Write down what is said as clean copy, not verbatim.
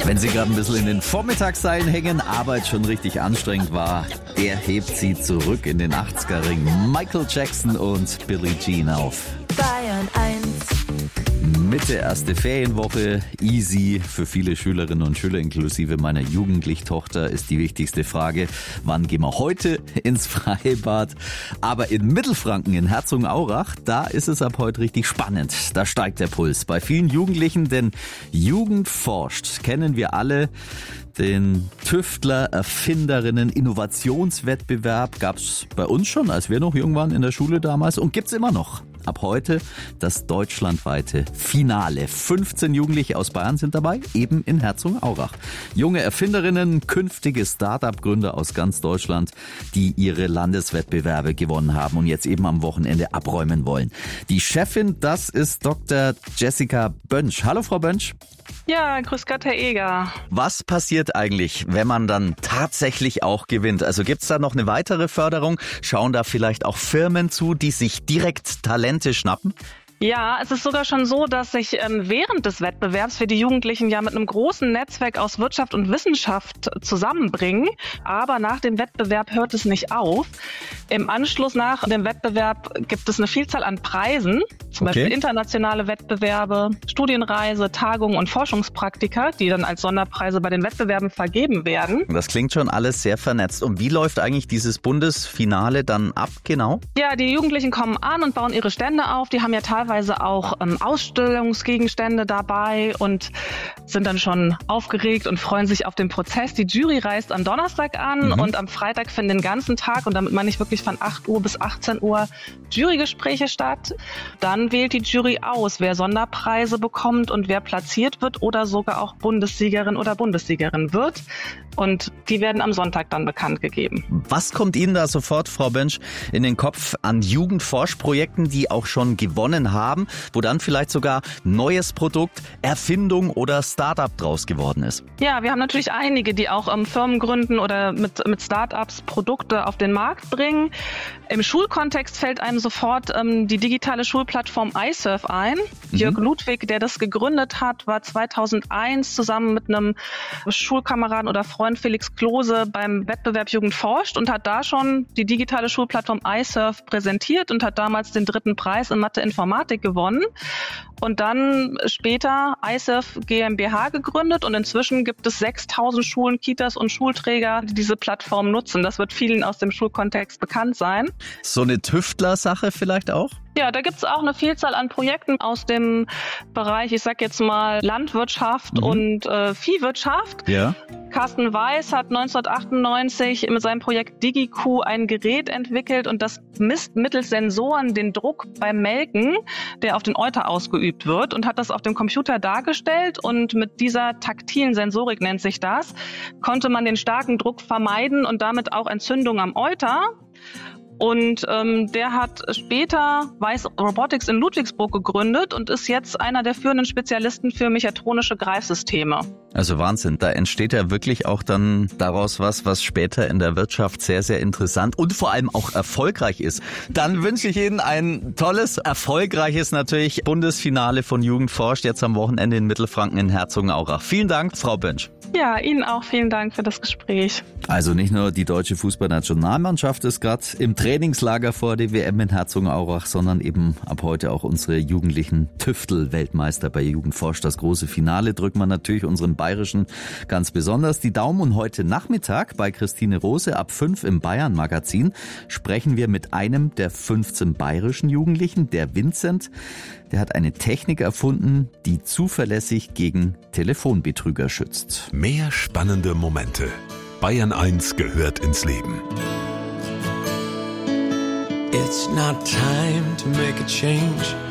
Wenn Sie gerade ein bisschen in den Vormittagsseilen hängen, Arbeit schon richtig anstrengend war, der hebt Sie zurück in den 80er-Ring. Michael Jackson und Billie Jean auf Bayern 1. Mitte erste Ferienwoche, easy für viele Schülerinnen und Schüler, inklusive meiner jugendlichen Tochter, ist die wichtigste Frage, wann gehen wir heute ins Freibad? Aber in Mittelfranken, in Herzogenaurach, da ist es ab heute richtig spannend. Da steigt der Puls bei vielen Jugendlichen, denn Jugend forscht, kennen wir alle. Den Tüftler, Erfinderinnen, Innovationswettbewerb gab's bei uns schon, als wir noch jung waren in der Schule damals, und gibt's immer noch. Ab heute das deutschlandweite Finale. 15 Jugendliche aus Bayern sind dabei, eben in Herzogenaurach. Junge Erfinderinnen, künftige Start-up-Gründer aus ganz Deutschland, die ihre Landeswettbewerbe gewonnen haben und jetzt eben am Wochenende abräumen wollen. Die Chefin, das ist Dr. Jessica Bönsch. Hallo, Frau Bönsch. Ja, grüß Gott, Herr Eger. Was passiert eigentlich, wenn man dann tatsächlich auch gewinnt? Also gibt's da noch eine weitere Förderung? Schauen da vielleicht auch Firmen zu, die sich direkt Talente schnappen? Ja, es ist sogar schon so, dass sich während des Wettbewerbs für die Jugendlichen ja mit einem großen Netzwerk aus Wirtschaft und Wissenschaft zusammenbringen. Aber nach dem Wettbewerb hört es nicht auf. Im Anschluss nach dem Wettbewerb gibt es eine Vielzahl an Preisen, zum Beispiel internationale Wettbewerbe, Studienreise, Tagungen und Forschungspraktika, die dann als Sonderpreise bei den Wettbewerben vergeben werden. Das klingt schon alles sehr vernetzt. Und wie läuft eigentlich dieses Bundesfinale dann ab, genau? Ja, die Jugendlichen kommen an und bauen ihre Stände auf. Die haben ja teilweise auch Ausstellungsgegenstände dabei und sind dann schon aufgeregt und freuen sich auf den Prozess. Die Jury reist am Donnerstag an und am Freitag finden den ganzen Tag, und damit meine ich wirklich von 8 Uhr bis 18 Uhr, Jurygespräche statt. Dann wählt die Jury aus, wer Sonderpreise bekommt und wer platziert wird oder sogar auch Bundessiegerin oder Bundessiegerin wird. Und die werden am Sonntag dann bekannt gegeben. Was kommt Ihnen da sofort, Frau Bönsch, in den Kopf an Jugendforschprojekten, die auch schon gewonnen haben, wo dann vielleicht sogar neues Produkt, Erfindung oder Start-up draus geworden ist? Ja, wir haben natürlich einige, die auch Firmen gründen oder mit Start-ups Produkte auf den Markt bringen. Im Schulkontext fällt einem sofort die digitale Schulplattform iSurf ein. Jörg Ludwig, der das gegründet hat, war 2001 zusammen mit einem Schulkameraden oder Freund Felix Klose beim Wettbewerb Jugend forscht und hat da schon die digitale Schulplattform iSurf präsentiert und hat damals den 3. Preis in Mathe-Informatik gewonnen. Und dann später iSurf GmbH gegründet, und inzwischen gibt es 6.000 Schulen, Kitas und Schulträger, die diese Plattform nutzen. Das wird vielen aus dem Schulkontext bekannt sein. So eine Tüftler-Sache vielleicht auch? Ja, da gibt's auch eine Vielzahl an Projekten aus dem Bereich, ich sag jetzt mal Landwirtschaft und Viehwirtschaft. Ja. Carsten Weiß hat 1998 mit seinem Projekt DigiQ ein Gerät entwickelt, und das misst mittels Sensoren den Druck beim Melken, der auf den Euter ausgeübt wird, und hat das auf dem Computer dargestellt, und mit dieser taktilen Sensorik, nennt sich das, konnte man den starken Druck vermeiden und damit auch Entzündungen am Euter. Und der hat später Weiß Robotics in Ludwigsburg gegründet und ist jetzt einer der führenden Spezialisten für mechatronische Greifsysteme. Also Wahnsinn, da entsteht ja wirklich auch dann daraus was später in der Wirtschaft sehr, sehr interessant und vor allem auch erfolgreich ist. Dann wünsche ich Ihnen ein tolles, erfolgreiches natürlich Bundesfinale von Jugend forscht, jetzt am Wochenende in Mittelfranken in Herzogenaurach. Vielen Dank, Frau Bönsch. Ja, Ihnen auch vielen Dank für das Gespräch. Also nicht nur die deutsche Fußballnationalmannschaft ist gerade im Trainingslager vor der WM in Herzogenaurach, sondern eben ab heute auch unsere jugendlichen Tüftel-Weltmeister bei Jugend forscht. Das große Finale drücken wir natürlich unseren Bayerischen ganz besonders die Daumen. Und heute Nachmittag bei Christine Rose ab 5 im Bayern-Magazin sprechen wir mit einem der 15 bayerischen Jugendlichen, der Vincent. Der hat eine Technik erfunden, die zuverlässig gegen Telefonbetrüger schützt. Mehr spannende Momente. Bayern 1 gehört ins Leben. It's not time to make a change.